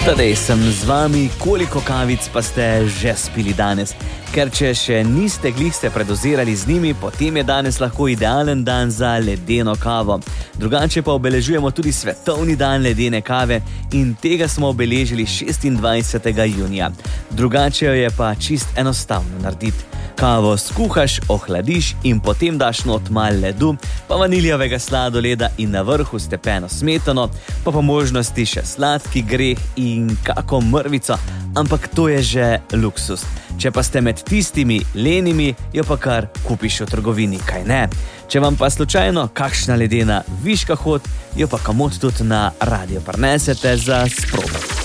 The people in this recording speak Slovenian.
Tadej sem z vami, koliko kavic pa ste že spili danes? Ker če še niste glih ste predozirali z njimi, potem je danes lahko idealen dan za ledeno kavo. Drugače pa obeležujemo tudi svetovni dan ledene kave in tega smo obeležili 26. junija. Drugače jo je pa čist enostavno narediti. Kavo skuhaš, ohladiš in potem daš not malo ledu, pa vaniljevega sladoleda in na vrhu stepeno smetano, pa po možnosti še sladki greh in kako mrvico, ampak to je že luksus. Če pa ste med tistimi lenimi, jo pa kar kupiš v trgovini, kaj ne? Če vam pa slučajno kakšna ledena viška hod, jo pa kamot tudi na radio prinesete za sprobati.